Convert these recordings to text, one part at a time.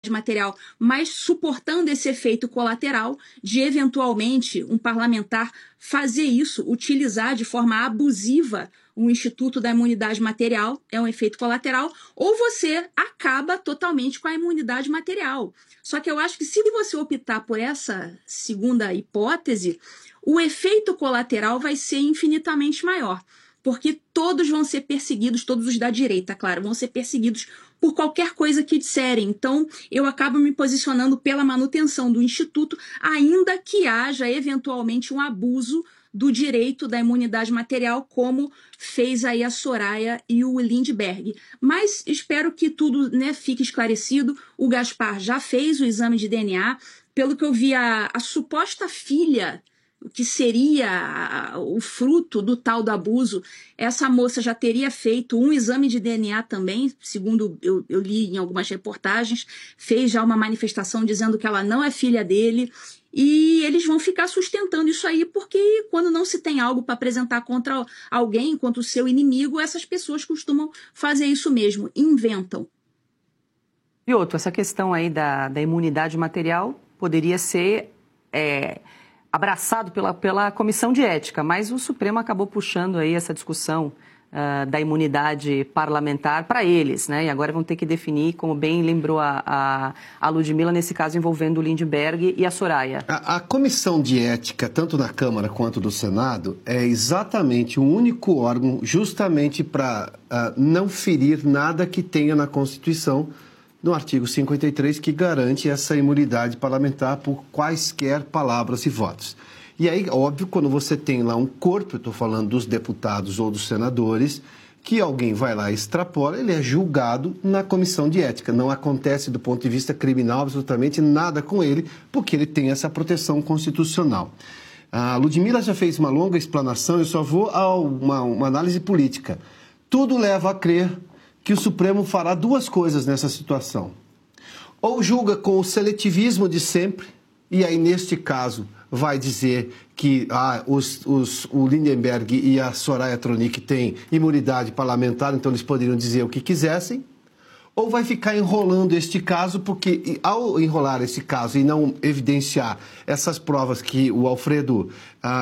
imunidade material, mas suportando esse efeito colateral de, eventualmente, um parlamentar fazer isso, utilizar de forma abusiva o instituto da imunidade material, é um efeito colateral, ou você acaba totalmente com a imunidade material. Só que eu acho que se você optar por essa segunda hipótese, o efeito colateral vai ser infinitamente maior, porque todos vão ser perseguidos, todos os da direita, claro, vão ser perseguidos por qualquer coisa que disserem. Então, eu acabo me posicionando pela manutenção do instituto, ainda que haja, eventualmente, um abuso do direito da imunidade material, como fez aí a Soraya e o Lindbergh. Mas espero que tudo, né, fique esclarecido. O Gaspar já fez o exame de DNA. Pelo que eu vi, a suposta filha, o que seria o fruto do tal do abuso, essa moça já teria feito um exame de DNA também, segundo eu li em algumas reportagens, fez já uma manifestação dizendo que ela não é filha dele, e eles vão ficar sustentando isso aí, porque quando não se tem algo para apresentar contra alguém, contra o seu inimigo, essas pessoas costumam fazer isso mesmo, inventam. E outro, essa questão aí da imunidade material poderia ser abraçado pela Comissão de Ética, mas o Supremo acabou puxando aí essa discussão da imunidade parlamentar para eles, né? E agora vão ter que definir, como bem lembrou a Ludmila, nesse caso envolvendo o Lindbergh e a Soraya. A Comissão de Ética, tanto na Câmara quanto do Senado, é exatamente o único órgão justamente para não ferir nada que tenha na Constituição, no artigo 53, que garante essa imunidade parlamentar por quaisquer palavras e votos. E aí, óbvio, quando você tem lá um corpo, eu estou falando dos deputados ou dos senadores, que alguém vai lá e extrapola, ele é julgado na Comissão de Ética. Não acontece, do ponto de vista criminal, absolutamente nada com ele, porque ele tem essa proteção constitucional. A Ludmila já fez uma longa explanação, eu só vou a uma análise política. Tudo leva a crer que o Supremo fará duas coisas nessa situação. Ou julga com o seletivismo de sempre, e aí, neste caso, vai dizer que o Lindbergh e a Soraya Tronic têm imunidade parlamentar, então eles poderiam dizer o que quisessem, ou vai ficar enrolando este caso, porque ao enrolar esse caso e não evidenciar essas provas que o Alfredo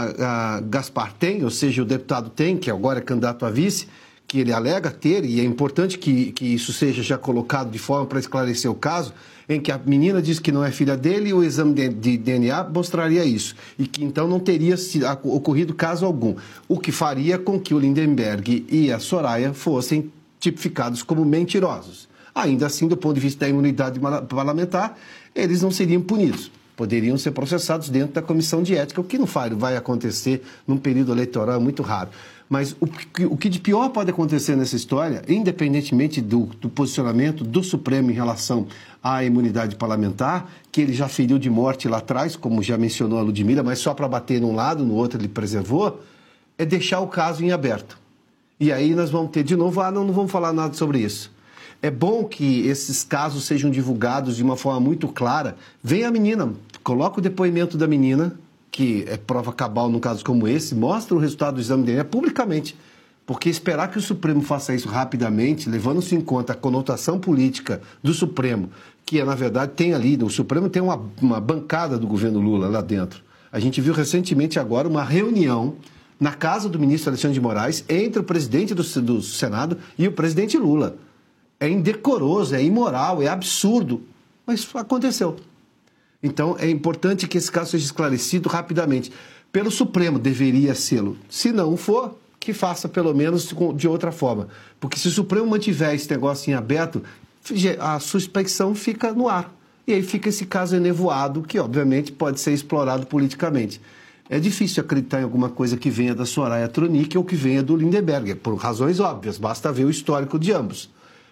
Gaspar tem, ou seja, o deputado tem, que agora é candidato a vice, que ele alega ter, e é importante que isso seja já colocado de forma para esclarecer o caso, em que a menina diz que não é filha dele e o exame de DNA mostraria isso, e que então não teria ocorrido caso algum, o que faria com que o Lindbergh e a Soraya fossem tipificados como mentirosos. Ainda assim, do ponto de vista da imunidade parlamentar, eles não seriam punidos. Poderiam ser processados dentro da Comissão de Ética, o que não vai acontecer num período eleitoral, é muito raro. Mas o que de pior pode acontecer nessa história, independentemente do posicionamento do Supremo em relação à imunidade parlamentar, que ele já feriu de morte lá atrás, como já mencionou a Ludmila, mas só para bater num lado, no outro ele preservou, é deixar o caso em aberto. E aí nós vamos ter de novo, não vamos falar nada sobre isso. É bom que esses casos sejam divulgados de uma forma muito clara. Vem a menina, coloca o depoimento da menina, que é prova cabal num caso como esse, mostra o resultado do exame de DNA publicamente. Porque esperar que o Supremo faça isso rapidamente, levando-se em conta a conotação política do Supremo, que na verdade tem ali, o Supremo tem uma bancada do governo Lula lá dentro. A gente viu recentemente agora uma reunião na casa do ministro Alexandre de Moraes entre o presidente do Senado e o presidente Lula. É indecoroso, é imoral, é absurdo, mas aconteceu. Então, é importante que esse caso seja esclarecido rapidamente. Pelo Supremo, deveria sê-lo. Se não for, que faça pelo menos de outra forma. Porque se o Supremo mantiver esse negócio em aberto, a suspeição fica no ar. E aí fica esse caso enevoado, que obviamente pode ser explorado politicamente. É difícil acreditar em alguma coisa que venha da Soraya Tronic ou que venha do Lindbergh, por razões óbvias, basta ver o histórico de ambos.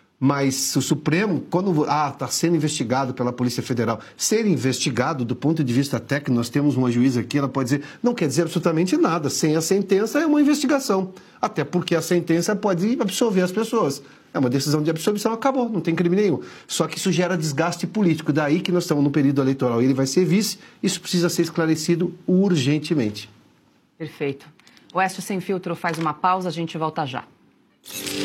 Mas o Supremo, quando está sendo investigado pela Polícia Federal, ser investigado do ponto de vista técnico, nós temos uma juíza aqui, ela pode dizer, não quer dizer absolutamente nada, sem a sentença é uma investigação, até porque a sentença pode absolver as pessoas. É uma decisão de absolvição, acabou, não tem crime nenhum. Só que isso gera desgaste político, daí que nós estamos no período eleitoral, ele vai ser vice, isso precisa ser esclarecido urgentemente. Perfeito. O Oeste Sem Filtro faz uma pausa, a gente volta já.